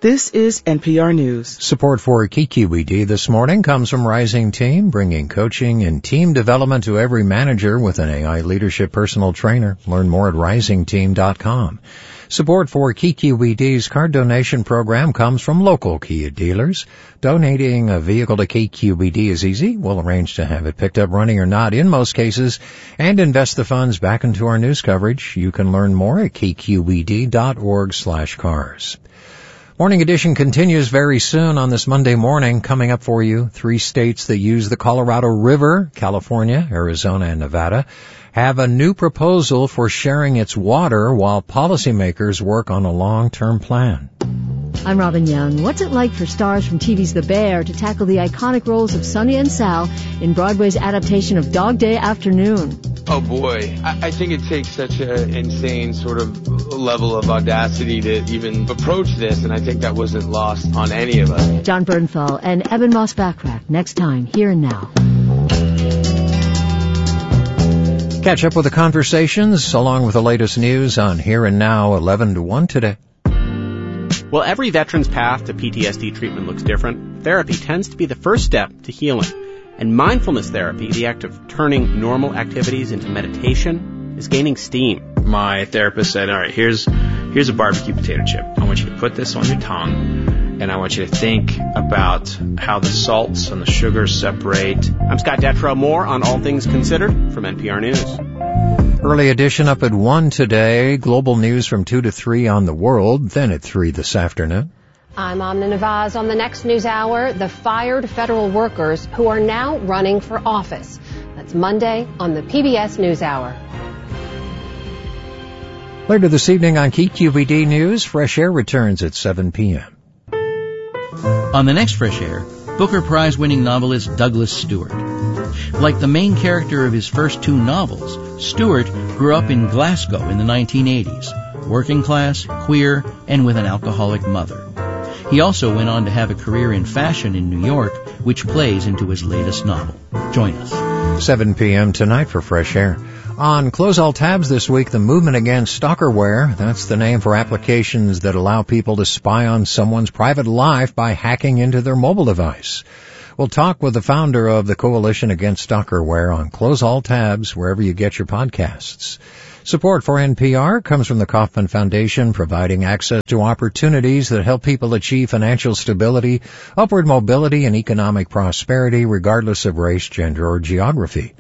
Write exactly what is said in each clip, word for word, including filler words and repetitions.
This is N P R News. Support for K Q E D this morning comes from Rising Team, bringing coaching and team development to every manager with an A I leadership personal trainer. Learn more at rising team dot com. Support for K Q E D's card donation program comes from local Kia dealers. Donating a vehicle to K Q E D is easy. We'll arrange to have it picked up running or not in most cases and invest the funds back into our news coverage. You can learn more at k q e d dot org slash cars. Morning edition continues very soon on this Monday morning. Coming up for you, three states that use the Colorado River, California, Arizona, and Nevada, have a new proposal for sharing its water while policymakers work on a long-term plan. I'm Robin Young. What's it like for stars from T V's The Bear to tackle the iconic roles of Sonny and Sal in Broadway's adaptation of Dog Day Afternoon? Oh boy, I, I think it takes such an insane sort of level of audacity to even approach this, and I think that wasn't lost on any of us. John Bernthal and Eben Moss-Backrack next time, Here and Now. Catch up with the conversations along with the latest news on Here and Now, eleven to one today. While every veteran's path to P T S D treatment looks different, therapy tends to be the first step to healing. And mindfulness therapy, the act of turning normal activities into meditation, is gaining steam. My therapist said, all right, here's here's a barbecue potato chip. I want you to put this on your tongue, and I want you to think about how the salts and the sugars separate. I'm Scott Detrow. More on All Things Considered from N P R News. Early edition up at one today. Global news from two to three on the world, then at three this afternoon. I'm Amna Nawaz. On the next news hour, the fired federal workers who are now running for office. That's Monday on the P B S NewsHour. Later this evening on K Q E D News, Fresh Air returns at seven p.m. On the next Fresh Air, Booker Prize-winning novelist Douglas Stewart. Like the main character of his first two novels, Stewart grew up in Glasgow in the nineteen eighties, working class, queer, and with an alcoholic mother. He also went on to have a career in fashion in New York, which plays into his latest novel. Join us. seven p.m. tonight for Fresh Air. On Close All Tabs this week, the movement against stalkerware. That's the name for applications that allow people to spy on someone's private life by hacking into their mobile device. We'll talk with the founder of the Coalition Against Stalkerware on Close All Tabs, wherever you get your podcasts. Support for N P R comes from the Kauffman Foundation, providing access to opportunities that help people achieve financial stability, upward mobility, and economic prosperity, regardless of race, gender, or geography.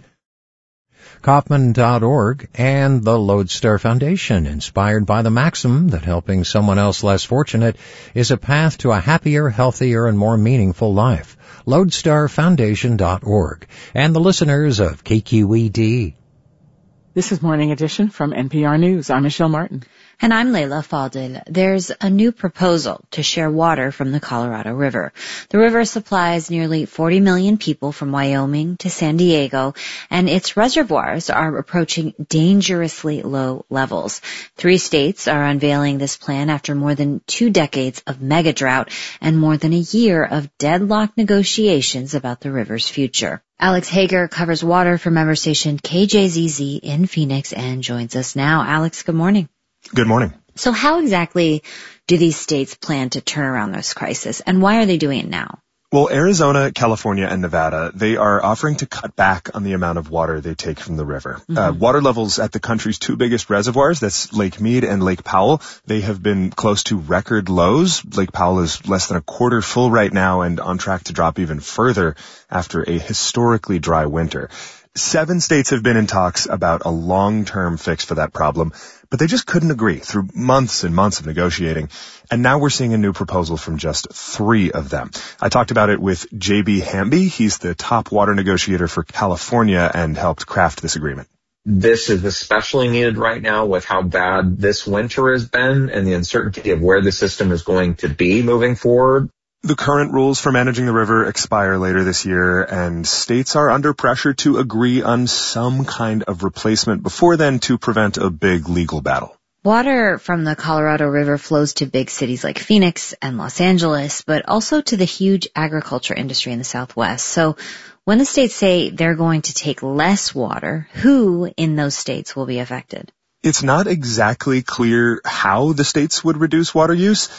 Kauffman dot org and the Lodestar Foundation, inspired by the maxim that helping someone else less fortunate is a path to a happier, healthier, and more meaningful life. Lodestar Foundation dot org and the listeners of K Q E D. This is Morning Edition from N P R News. I'm Michelle Martin. And I'm Layla Faldil. There's a new proposal to share water from the Colorado River. The river supplies nearly forty million people from Wyoming to San Diego, and its reservoirs are approaching dangerously low levels. Three states are unveiling this plan after more than two decades of mega drought and more than a year of deadlocked negotiations about the river's future. Alex Hager covers water for member station K J Z Z in Phoenix and joins us now. Alex, good morning. Good morning. So how exactly do these states plan to turn around this crisis, and why are they doing it now? Well, Arizona, California, and Nevada, they are offering to cut back on the amount of water they take from the river. Mm-hmm. Uh, water levels at the country's two biggest reservoirs, that's Lake Mead and Lake Powell, they have been close to record lows. Lake Powell is less than a quarter full right now and on track to drop even further after a historically dry winter. Seven states have been in talks about a long-term fix for that problem, but they just couldn't agree through months and months of negotiating. And now we're seeing a new proposal from just three of them. I talked about it with J B Hamby. He's the top water negotiator for California and helped craft this agreement. This is especially needed right now with how bad this winter has been and the uncertainty of where the system is going to be moving forward. The current rules for managing the river expire later this year, and states are under pressure to agree on some kind of replacement before then to prevent a big legal battle. Water from the Colorado River flows to big cities like Phoenix and Los Angeles, but also to the huge agriculture industry in the Southwest. So when the states say they're going to take less water, who in those states will be affected? It's not exactly clear how the states would reduce water use.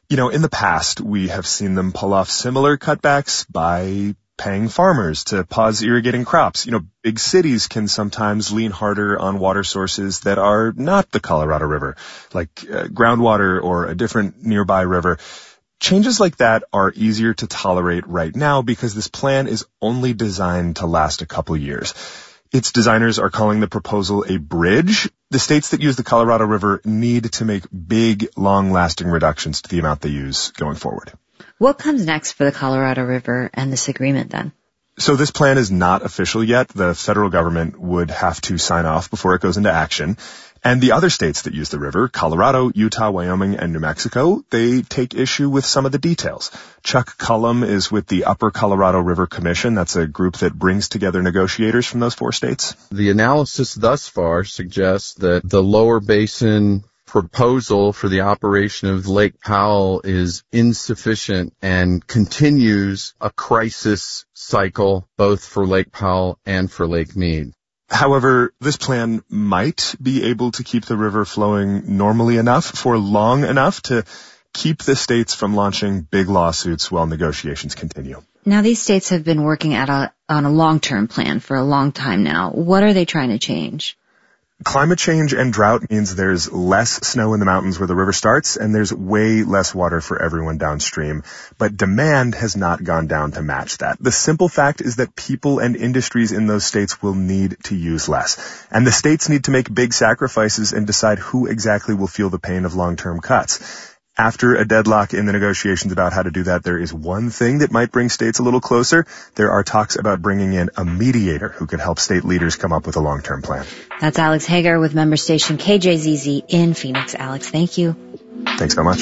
You know, in the past, we have seen them pull off similar cutbacks by paying farmers to pause irrigating crops. You know, big cities can sometimes lean harder on water sources that are not the Colorado River, like uh, groundwater or a different nearby river. Changes like that are easier to tolerate right now because this plan is only designed to last a couple years. Its designers are calling the proposal a bridge. The states that use the Colorado River need to make big, long-lasting reductions to the amount they use going forward. What comes next for the Colorado River and this agreement then? So this plan is not official yet. The federal government would have to sign off before it goes into action. And the other states that use the river, Colorado, Utah, Wyoming, and New Mexico, they take issue with some of the details. Chuck Cullum is with the Upper Colorado River Commission. That's a group that brings together negotiators from those four states. The analysis thus far suggests that the lower basin proposal for the operation of Lake Powell is insufficient and continues a crisis cycle both for Lake Powell and for Lake Mead. However, this plan might be able to keep the river flowing normally enough for long enough to keep the states from launching big lawsuits while negotiations continue. Now, these states have been working at a, on a long-term plan for a long time now. What are they trying to change? Climate change and drought means there's less snow in the mountains where the river starts, and there's way less water for everyone downstream. But demand has not gone down to match that. The simple fact is that people and industries in those states will need to use less. And the states need to make big sacrifices and decide who exactly will feel the pain of long-term cuts. After a deadlock in the negotiations about how to do that, there is one thing that might bring states a little closer. There are talks about bringing in a mediator who could help state leaders come up with a long-term plan. That's Alex Hager with member station K J Z Z in Phoenix. Alex, thank you. Thanks so much.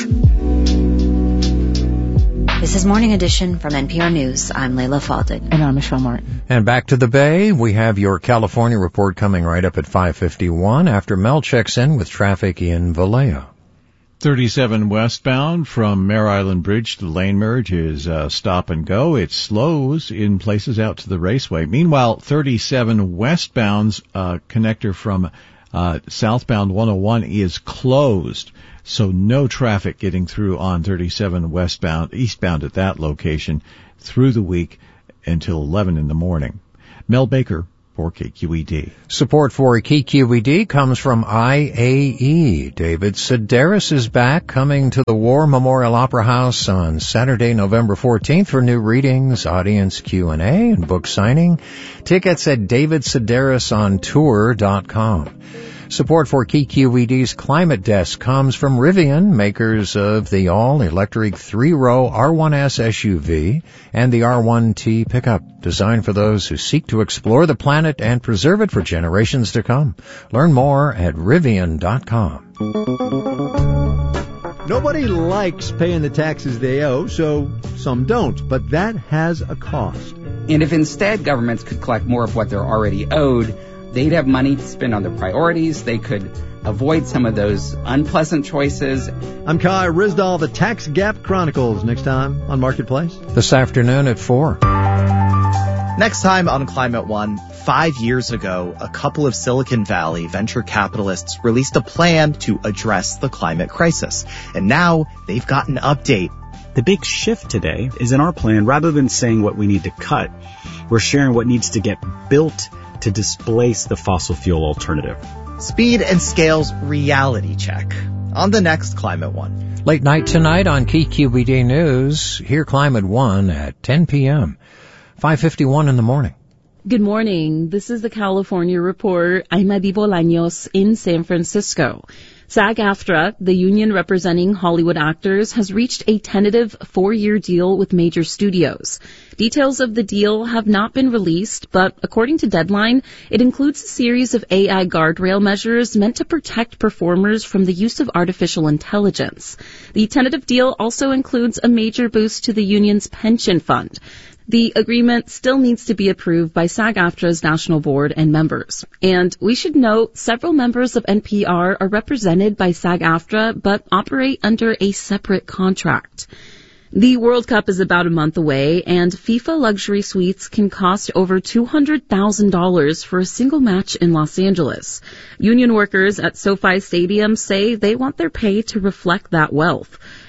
This is Morning Edition from N P R News. I'm Layla Falded. And I'm Michelle Martin. And back to the Bay, we have your California report coming right up at five fifty-one after Mel checks in with traffic in Vallejo. thirty-seven westbound from Mare Island Bridge to Lane Merge is uh, stop and go. It slows in places out to the raceway. Meanwhile, thirty-seven westbound's uh, connector from uh, southbound one oh one is closed. So no traffic getting through on thirty-seven westbound, eastbound at that location through the week until eleven in the morning. Mel Baker for K Q E D. Support for K Q E D comes from I A E. David Sedaris is back, coming to the War Memorial Opera House on Saturday, November fourteenth for new readings, audience Q and A, and book signing. Tickets at david sedaris on tour dot com. Support for K Q E D's Climate Desk comes from Rivian, makers of the all-electric three-row R one S S U V and the R one T pickup, designed for those who seek to explore the planet and preserve it for generations to come. Learn more at rivian dot com. Nobody likes paying the taxes they owe, so some don't, but that has a cost. And if instead governments could collect more of what they're already owed, they'd have money to spend on their priorities. They could avoid some of those unpleasant choices. I'm Kai Risdall, the Tax Gap Chronicles, next time on Marketplace. This afternoon at four. Next time on Climate One, five years ago, a couple of Silicon Valley venture capitalists released a plan to address the climate crisis. And now they've got an update. The big shift today is in our plan, rather than saying what we need to cut, we're sharing what needs to get built to displace the fossil fuel alternative. Speed and Scale's reality check on the next Climate One. Late night tonight on K Q E D News. Hear Climate One at ten p.m. five fifty-one in the morning. Good morning. This is the California Report. I'm Adi Bolaños in San Francisco. SAG-AFTRA, the union representing Hollywood actors, has reached a tentative four-year deal with major studios. Details of the deal have not been released, but according to Deadline, it includes a series of A I guardrail measures meant to protect performers from the use of artificial intelligence. The tentative deal also includes a major boost to the union's pension fund. The agreement still needs to be approved by SAG-AFTRA's national board and members. And we should note several members of N P R are represented by SAG-AFTRA but operate under a separate contract. The World Cup is about a month away, and FIFA luxury suites can cost over two hundred thousand dollars for a single match in Los Angeles. Union workers at SoFi Stadium say they want their pay to reflect that wealth.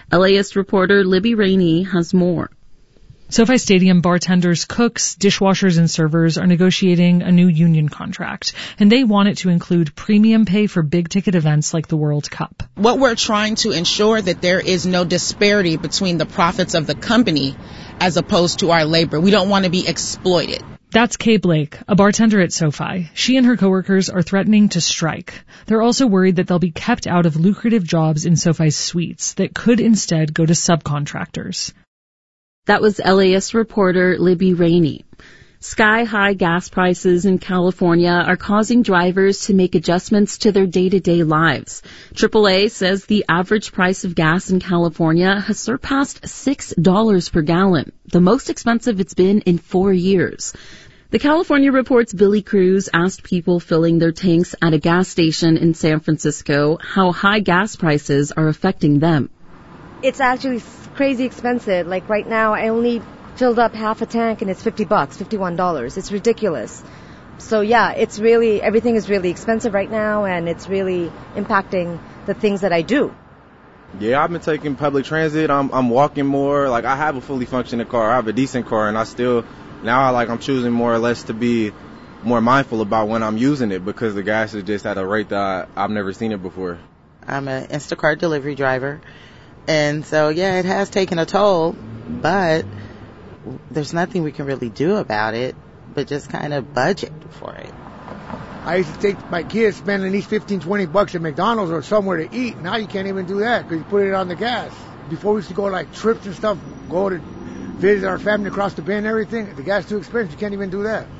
LAist reporter Libby Rainey has more. SoFi Stadium bartenders, cooks, dishwashers, and servers are negotiating a new union contract, and they want it to include premium pay for big-ticket events like the World Cup. What we're trying to ensure that there is no disparity between the profits of the company as opposed to our labor. We don't want to be exploited. That's Kay Blake, a bartender at SoFi. She and her coworkers are threatening to strike. They're also worried that they'll be kept out of lucrative jobs in SoFi's suites that could instead go to subcontractors. That was LAist reporter Libby Rainey. Sky-high gas prices in California are causing drivers to make adjustments to their day-to-day lives. triple A says the average price of gas in California has surpassed six dollars per gallon, the most expensive it's been in four years. The California Report's Billy Cruz asked people filling their tanks at a gas station in San Francisco how high gas prices are affecting them. It's actually crazy expensive. Like right now, I only filled up half a tank and it's fifty bucks, fifty-one dollars. It's ridiculous. So yeah, it's really, everything is really expensive right now, and it's really impacting the things that I do. Yeah, I've been taking public transit. I'm I'm walking more. Like I have a fully functioning car. I have a decent car, and I still now I like I'm choosing more or less to be more mindful about when I'm using it because the gas is just at a rate that I, I've never seen it before. I'm an Instacart delivery driver. And so, yeah, it has taken a toll, but there's nothing we can really do about it, but just kind of budget for it. I used to take my kids spending at least fifteen, twenty bucks at McDonald's or somewhere to eat. Now you can't even do that because you put it on the gas. Before we used to go like trips and stuff, go to visit our family across the bay and everything. The gas is too expensive. You can't even do that.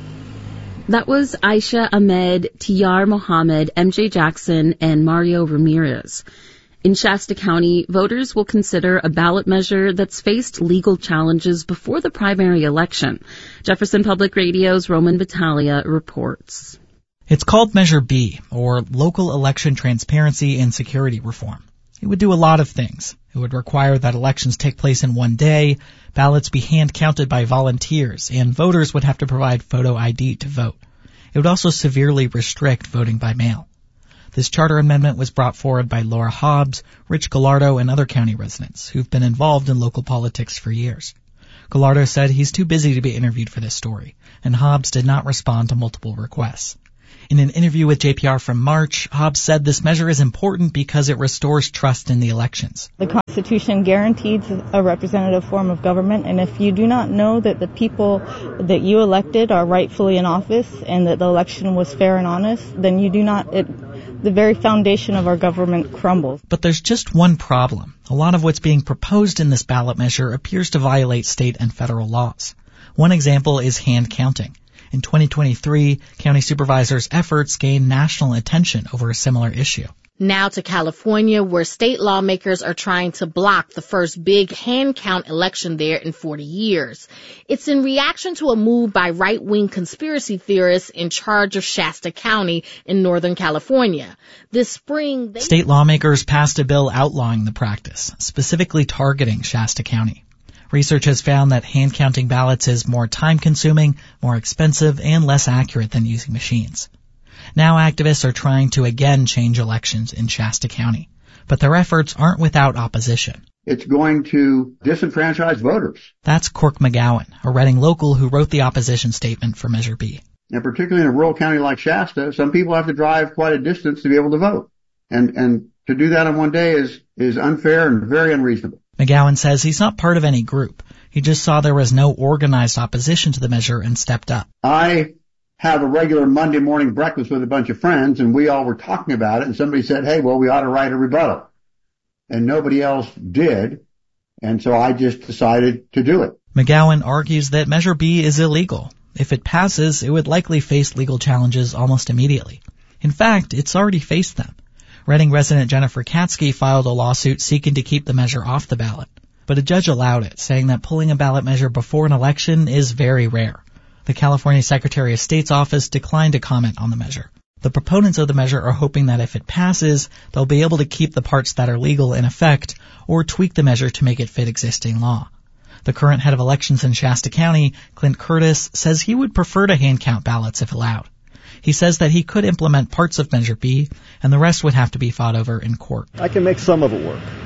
That was Aisha Ahmed, Tiyar Mohammed, M J Jackson, and Mario Ramirez. In Shasta County, voters will consider a ballot measure that's faced legal challenges before the primary election. Jefferson Public Radio's Roman Battaglia reports. It's called Measure B, or Local Election Transparency and Security Reform. It would do a lot of things. It would require that elections take place in one day, ballots be hand-counted by volunteers, and voters would have to provide photo I D to vote. It would also severely restrict voting by mail. This charter amendment was brought forward by Laura Hobbs, Rich Gallardo, and other county residents who've been involved in local politics for years. Gallardo said he's too busy to be interviewed for this story, and Hobbs did not respond to multiple requests. In an interview with J P R from March, Hobbs said this measure is important because it restores trust in the elections. The Constitution guarantees a representative form of government, and if you do not know that the people that you elected are rightfully in office and that the election was fair and honest, then you do not... It, the very foundation of our government crumbles. But there's just one problem. A lot of what's being proposed in this ballot measure appears to violate state and federal laws. One example is hand counting. In twenty twenty-three, county supervisors' efforts gained national attention over a similar issue. Now to California, where state lawmakers are trying to block the first big hand count election there in forty years. It's in reaction to a move by right-wing conspiracy theorists in charge of Shasta County in Northern California. This spring, they... State lawmakers passed a bill outlawing the practice, specifically targeting Shasta County. Research has found that hand-counting ballots is more time-consuming, more expensive, and less accurate than using machines. Now activists are trying to again change elections in Shasta County, but their efforts aren't without opposition. It's going to disenfranchise voters. That's Cork McGowan, a Reading local who wrote the opposition statement for Measure B. And particularly in a rural county like Shasta, some people have to drive quite a distance to be able to vote. And, and to do that in one day is, is unfair and very unreasonable. McGowan says he's not part of any group. He just saw there was no organized opposition to the measure and stepped up. I have a regular Monday morning breakfast with a bunch of friends, and we all were talking about it, and somebody said, hey, well, we ought to write a rebuttal. And nobody else did, and so I just decided to do it. McGowan argues that Measure B is illegal. If it passes, it would likely face legal challenges almost immediately. In fact, it's already faced them. Reading resident Jennifer Katsky filed a lawsuit seeking to keep the measure off the ballot. But a judge allowed it, saying that pulling a ballot measure before an election is very rare. The California Secretary of State's office declined to comment on the measure. The proponents of the measure are hoping that if it passes, they'll be able to keep the parts that are legal in effect or tweak the measure to make it fit existing law. The current head of elections in Shasta County, Clint Curtis, says he would prefer to hand count ballots if allowed. He says that he could implement parts of Measure B, and the rest would have to be fought over in court. I can make some of it work.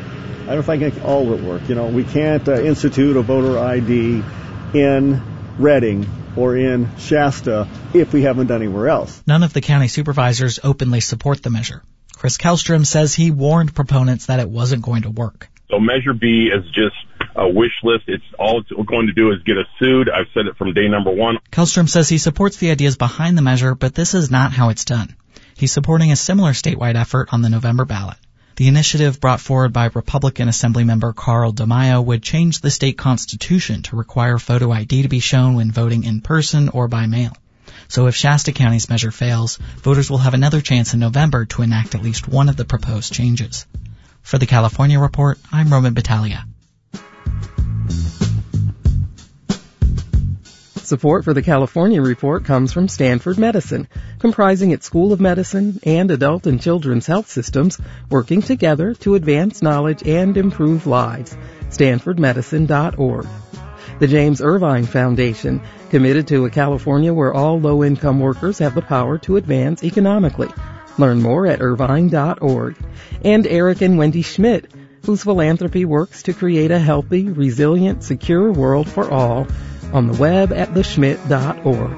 I don't think all of it work. You know, we can't uh, institute a voter I D in Reading or in Shasta if we haven't done anywhere else. None of the county supervisors openly support the measure. Chris Kellstrom says he warned proponents that it wasn't going to work. So Measure B is just a wish list. It's all it's going to do is get us sued. I've said it from day number one. Kellstrom says he supports the ideas behind the measure, but this is not how it's done. He's supporting a similar statewide effort on the November ballot. The initiative brought forward by Republican Assemblymember Carl DeMaio would change the state constitution to require photo I D to be shown when voting in person or by mail. So if Shasta County's measure fails, voters will have another chance in November to enact at least one of the proposed changes. For the California Report, I'm Roman Battaglia. Support for the California Report comes from Stanford Medicine, comprising its School of Medicine and adult and children's health systems working together to advance knowledge and improve lives. stanford medicine dot org. The James Irvine Foundation, committed to a California where all low-income workers have the power to advance economically. Learn more at irvine dot org. And Eric and Wendy Schmidt, whose philanthropy works to create a healthy, resilient, secure world for all, on the web at the schmidt dot org.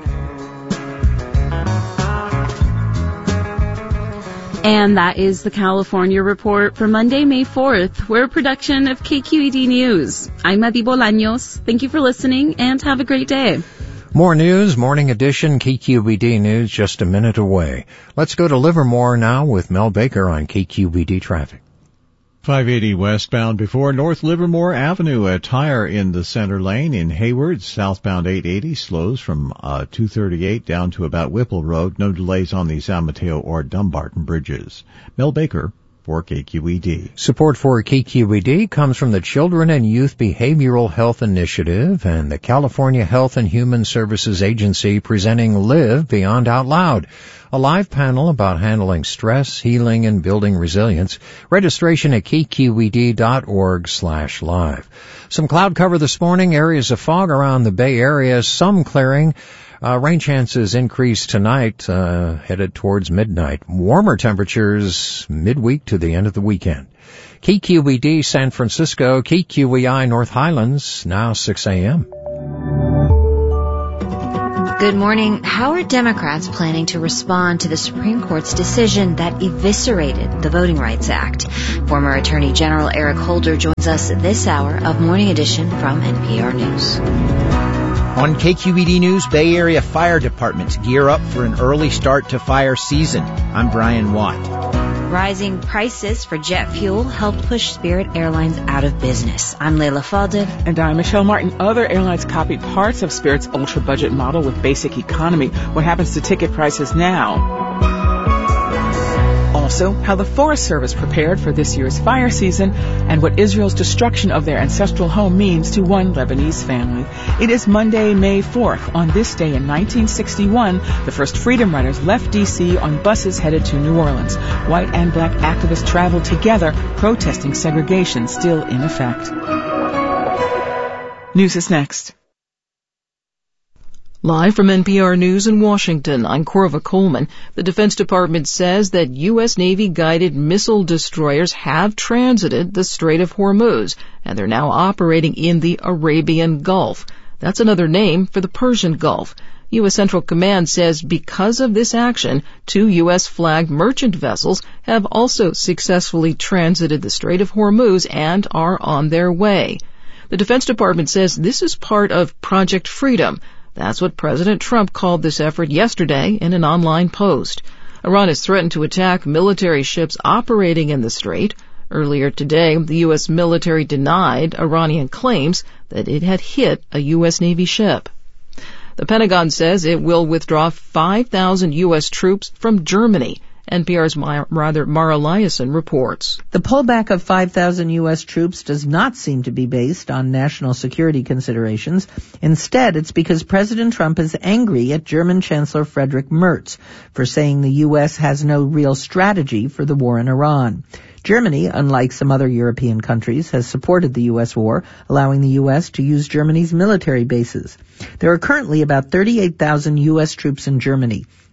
And that is the California Report for Monday, May fourth. We're a production of K Q E D News. I'm Adi Bolaños. Thank you for listening and have a great day. More news, Morning Edition, K Q E D News, just a minute away. Let's go to Livermore now with Mel Baker on K Q E D Traffic. five eighty westbound before North Livermore Avenue, a tire in the center lane. In Hayward, southbound eight eighty slows from uh, two thirty-eight down to about Whipple Road. No delays on the San Mateo or Dumbarton bridges. Mel Baker for K Q E D. Support for K Q E D comes from the Children and Youth Behavioral Health Initiative and the California Health and Human Services Agency presenting Live Beyond Out Loud, a live panel about handling stress, healing, and building resilience. Registration at k q e d dot org slash live. Some cloud cover this morning, areas of fog around the Bay Area, some clearing. Uh, rain chances increase tonight, uh, headed towards midnight. Warmer temperatures midweek to the end of the weekend. K Q E D San Francisco, K Q E I North Highlands, now six a.m. Good morning. How are Democrats planning to respond to the Supreme Court's decision that eviscerated the Voting Rights Act? Former Attorney General Eric Holder joins us this hour of Morning Edition from N P R News. On K Q E D News, Bay Area fire departments gear up for an early start to fire season. I'm Brian Watt. Rising prices for jet fuel helped push Spirit Airlines out of business. I'm Layla Fadel. And I'm Michelle Martin. Other airlines copied parts of Spirit's ultra-budget model with basic economy. What happens to ticket prices now? Also, how the Forest Service prepared for this year's fire season and what Israel's destruction of their ancestral home means to one Lebanese family. It is Monday, May fourth. On this day in nineteen sixty-one, the first Freedom Riders left D C on buses headed to New Orleans. White and black activists traveled together, protesting segregation still in effect. News is next. Live from N P R News in Washington, I'm Corva Coleman. The Defense Department says that U S Navy-guided missile destroyers have transited the Strait of Hormuz, and they're now operating in the Arabian Gulf. That's another name for the Persian Gulf. U S Central Command says because of this action, two U S-flagged merchant vessels have also successfully transited the Strait of Hormuz and are on their way. The Defense Department says this is part of Project Freedom. That's what President Trump called this effort yesterday in an online post. Iran has threatened to attack military ships operating in the strait. Earlier today, the U S military denied Iranian claims that it had hit a U S Navy ship. The Pentagon says it will withdraw five thousand U S troops from Germany. N P R's Ma- rather Mara Liasson reports. The pullback of five thousand U S troops does not seem to be based on national security considerations. Instead, it's because President Trump is angry at German Chancellor Friedrich Merz for saying the U S has no real strategy for the war in Iran. Germany, unlike some other European countries, has supported the U S war, allowing the U S to use Germany's military bases. There are currently about thirty-eight thousand U S troops in Germany.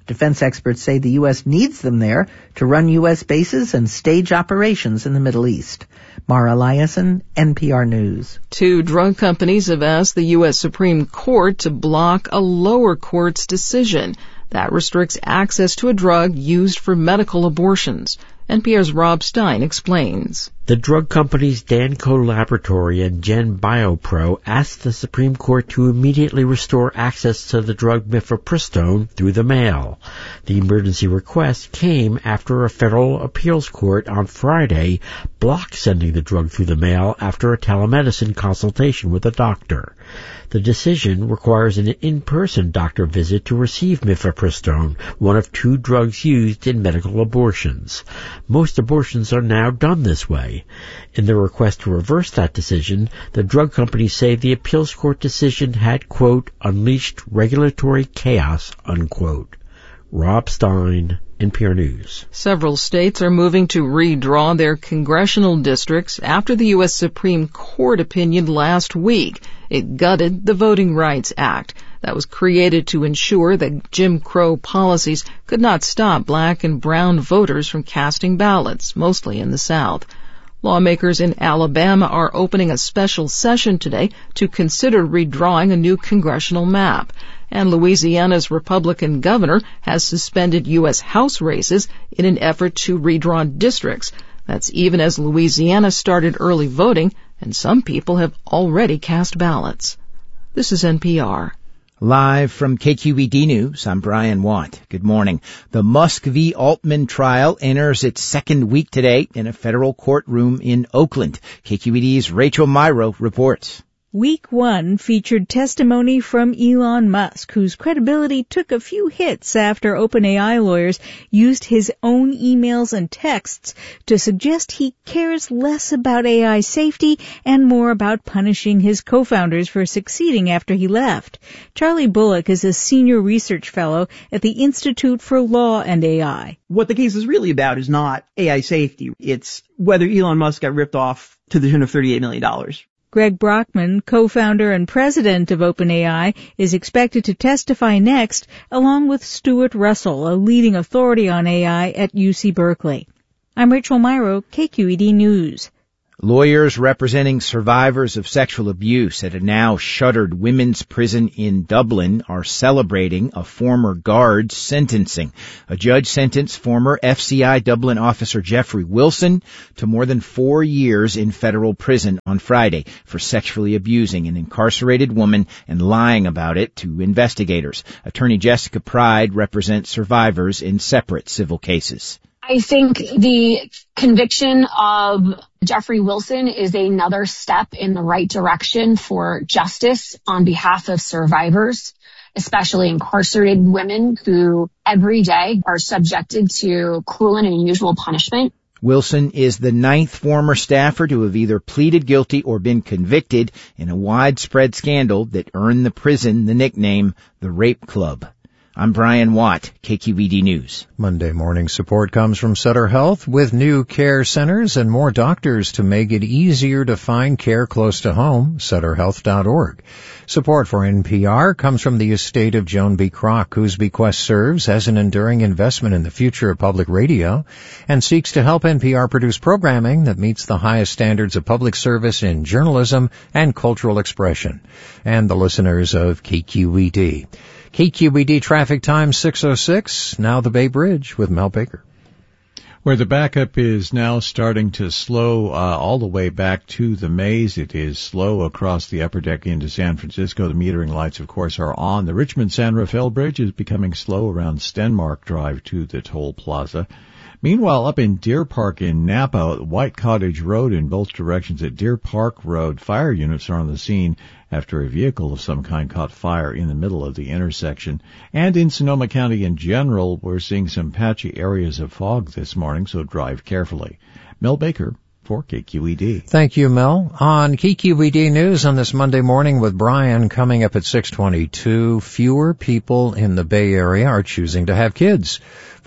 Defense experts say the U S needs them there to run U S bases and stage operations in the Middle East. Mara Eliason, N P R News. Two drug companies have asked the U S Supreme Court to block a lower court's decision that restricts access to a drug used for medical abortions. N P R's Rob Stein explains. The drug companies Danco Laboratory and Gen Biopro asked the Supreme Court to immediately restore access to the drug mifepristone through the mail. The emergency request came after a federal appeals court on Friday blocked sending the drug through the mail after a telemedicine consultation with a doctor. The decision requires an in-person doctor visit to receive mifepristone, one of two drugs used in medical abortions. Most abortions are now done this way. In their request to reverse that decision, the drug companies say the appeals court decision had, quote, unleashed regulatory chaos, unquote. Rob Stein, N P R News. Several states are moving to redraw their congressional districts after the U S Supreme Court opinion last week. It gutted the Voting Rights Act that was created to ensure that Jim Crow policies could not stop black and brown voters from casting ballots, mostly in the South. Lawmakers in Alabama are opening a special session today to consider redrawing a new congressional map. And Louisiana's Republican governor has suspended U S House races in an effort to redraw districts. That's even as Louisiana started early voting, and some people have already cast ballots. This is N P R. Live from K Q E D News, I'm Brian Watt. Good morning. The Musk v. Altman trial enters its second week today in a federal courtroom in Oakland. K Q E D's Rachel Myrow reports. Week one featured testimony from Elon Musk, whose credibility took a few hits after OpenAI lawyers used his own emails and texts to suggest he cares less about A I safety and more about punishing his co-founders for succeeding after he left. Charlie Bullock is a senior research fellow at the Institute for Law and A I. What the case is really about is not A I safety. It's whether Elon Musk got ripped off to the tune of thirty-eight million dollars. Greg Brockman, co-founder and president of OpenAI, is expected to testify next, along with Stuart Russell, a leading authority on A I at U C Berkeley. I'm Rachel Myrow, K Q E D News. Lawyers representing survivors of sexual abuse at a now shuttered women's prison in Dublin are celebrating a former guard's sentencing. A judge sentenced former F C I Dublin officer Jeffrey Wilson to more than four years in federal prison on Friday for sexually abusing an incarcerated woman and lying about it to investigators. Attorney Jessica Pride represents survivors in separate civil cases. I think the conviction of Jeffrey Wilson is another step in the right direction for justice on behalf of survivors, especially incarcerated women who every day are subjected to cruel and unusual punishment. Wilson is the ninth former staffer to have either pleaded guilty or been convicted in a widespread scandal that earned the prison the nickname the Rape Club. I'm Brian Watt, K Q E D News. Monday morning support comes from Sutter Health with new care centers and more doctors to make it easier to find care close to home, sutter health dot org. Support for N P R comes from the estate of Joan B. Kroc, whose bequest serves as an enduring investment in the future of public radio and seeks to help N P R produce programming that meets the highest standards of public service in journalism and cultural expression. And the listeners of K Q E D. K Q E D traffic time six oh six. Now the Bay Bridge with Mel Baker. Where the backup is now starting to slow uh, all the way back to the maze. It is slow across the upper deck into San Francisco. The metering lights, of course, are on. The Richmond-San Rafael Bridge is becoming slow around Stenmark Drive to the toll plaza. Meanwhile, up in Deer Park in Napa, White Cottage Road in both directions at Deer Park Road, fire units are on the scene after a vehicle of some kind caught fire in the middle of the intersection. And in Sonoma County in general, we're seeing some patchy areas of fog this morning, so drive carefully. Mel Baker for K Q E D. Thank you, Mel. On K Q E D News on this Monday morning with Brian coming up at six twenty-two, fewer people in the Bay Area are choosing to have kids.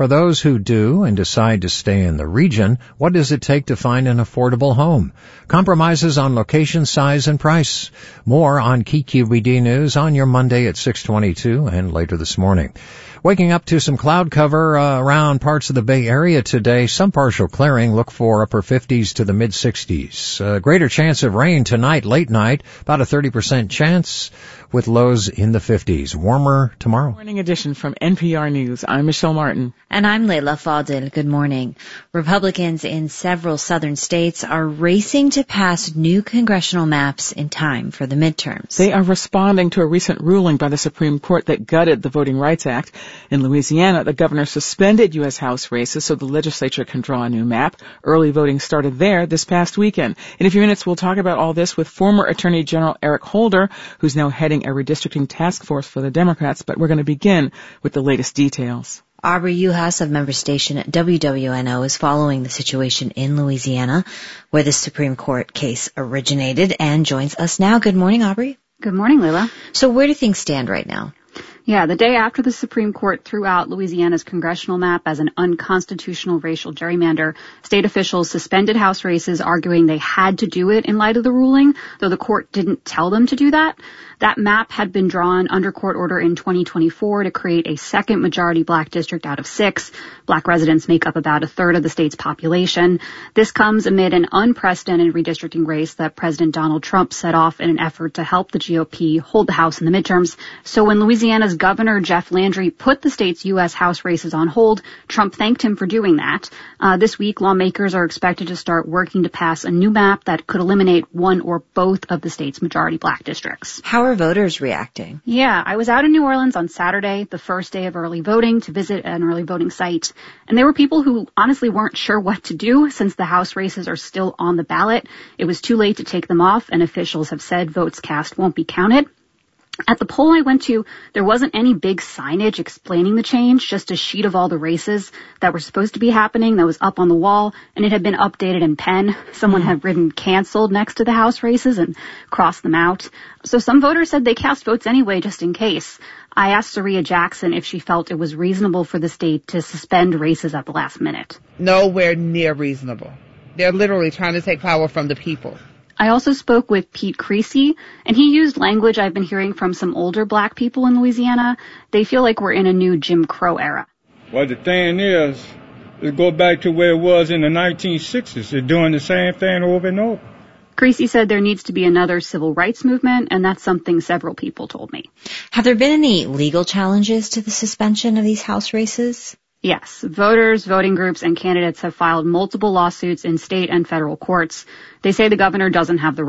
For those who do and decide to stay in the region, what does it take to find an affordable home? Compromises on location, size, and price. More on K Q B D News on your Monday at six twenty-two and later this morning. Waking up to some cloud cover uh, around parts of the Bay Area today. Some partial clearing. Look for upper fifties to the mid sixties. Uh, greater chance of rain tonight, late night. About a thirty percent chance with lows in the fifties. Warmer tomorrow. Morning edition from N P R News. I'm Michelle Martin. And I'm Leila Fadil. Good morning. Republicans in several southern states are racing to pass new congressional maps in time for the midterms. They are responding to a recent ruling by the Supreme Court that gutted the Voting Rights Act. In Louisiana, the governor suspended U S House races so the legislature can draw a new map. Early voting started there this past weekend. In a few minutes, we'll talk about all this with former Attorney General Eric Holder, who's now heading a redistricting task force for the Democrats. But we're going to begin with the latest details. Aubrey Uhas of member station W W N O is following the situation in Louisiana, where the Supreme Court case originated, and joins us now. Good morning, Aubrey. Good morning, Leila. So where do things stand right now? Yeah, the day after the Supreme Court threw out Louisiana's congressional map as an unconstitutional racial gerrymander, state officials suspended House races, arguing they had to do it in light of the ruling, though the court didn't tell them to do that. That map had been drawn under court order in twenty twenty-four to create a second majority black district out of six. Black residents make up about a third of the state's population. This comes amid an unprecedented redistricting race that President Donald Trump set off in an effort to help the G O P hold the House in the midterms. So when Louisiana's Governor Jeff Landry put the state's U S House races on hold, Trump thanked him for doing that. Uh, this week, lawmakers are expected to start working to pass a new map that could eliminate one or both of the state's majority black districts. How are voters reacting? Yeah, I was out in New Orleans on Saturday, the first day of early voting, to visit an early voting site. And there were people who honestly weren't sure what to do since the House races are still on the ballot. It was too late to take them off, and officials have said votes cast won't be counted. At the poll I went to, there wasn't any big signage explaining the change, just a sheet of all the races that were supposed to be happening that was up on the wall, and it had been updated in pen. Someone had written canceled next to the House races and crossed them out. So some voters said they cast votes anyway, just in case. I asked Saria Jackson if she felt it was reasonable for the state to suspend races at the last minute. Nowhere near reasonable. They're literally trying to take power from the people. I also spoke with Pete Creasy, and he used language I've been hearing from some older black people in Louisiana. They feel like we're in a new Jim Crow era. Well, the thing is, it go back to where it was in the nineteen sixties. They're doing the same thing over and over. Creasy said there needs to be another civil rights movement, and that's something several people told me. Have there been any legal challenges to the suspension of these House races? Yes, voters, voting groups, and candidates have filed multiple lawsuits in state and federal courts. They say the governor doesn't have the